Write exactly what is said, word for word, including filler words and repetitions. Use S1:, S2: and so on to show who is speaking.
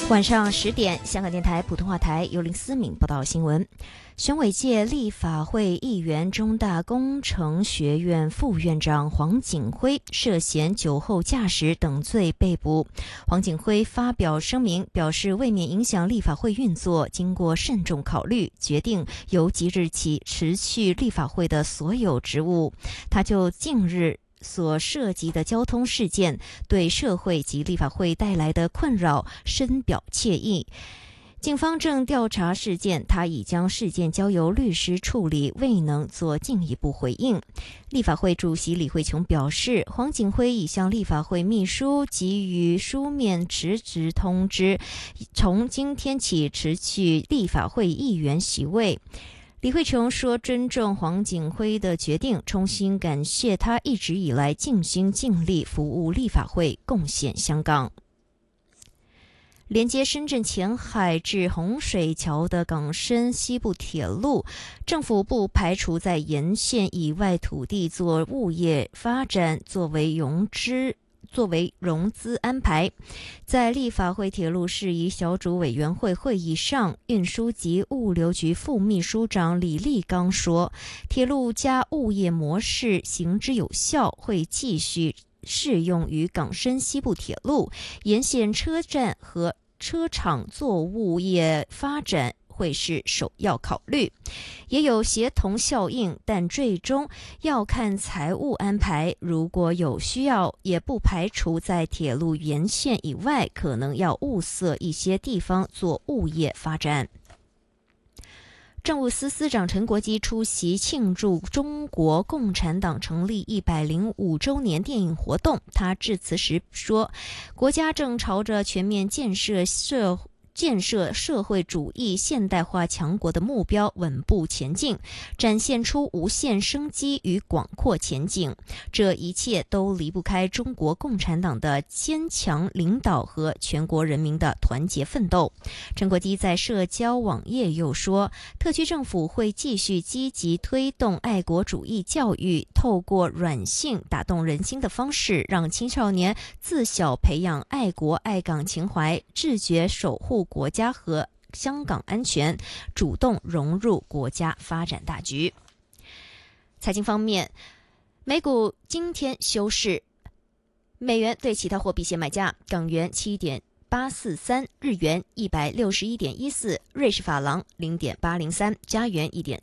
S1: 晚上十点，香港电台普通话台由林思敏报道新闻。选委界立法会议员、中大工程学院副院长黄锦辉涉嫌酒后驾驶等罪被捕。黄锦辉发表声明，表示为免影响立法会运作，经过慎重考虑，决定由即日起辞去立法会的所有职务。他就近日所涉及的交通事件对社会及立法会带来的困扰深表歉意。警方正调查事件，他已将事件交由律师处理，未能做进一步回应。立法会主席李慧琼表示，黄锦辉已向立法会秘书给予书面辞职通知，从今天起辞去立法会议员席位。李慧琼说，尊重黄锦辉的决定，衷心感谢他一直以来尽心尽力服务立法会，贡献香港。连接深圳前海至洪水桥的港深西部铁路，政府不排除在沿线以外土地做物业发展作为融资作为融资安排。在立法会铁路事宜小组委员会会议上，运输及物流局副秘书长李立刚说，铁路加物业模式行之有效，会继续适用于港深西部铁路沿线车站和车厂做物业发展会是首要考虑，也有协同效应，但最终要看财务安排。如果有需要，也不排除在铁路沿线以外，可能要物色一些地方做物业发展。政务司司长陈国基出席庆祝中国共产党成立一百零五周年电影活动，他致辞时说，国家正朝着全面建设社建设社会主义现代化强国的目标稳步前进，展现出无限生机与广阔前景。这一切都离不开中国共产党的坚强领导和全国人民的团结奋斗。陈国基在社交网页又说，特区政府会继续积极推动爱国主义教育，透过软性打动人心的方式，让青少年自小培养爱国爱港情怀，自觉守护国家和香港安全，主动融入国家发展大局。财经方面，美股今天休市，美元对其他货币现买价：港元七点八四三，日元一百六十一点一四，瑞士法郎零点八零三，加元一点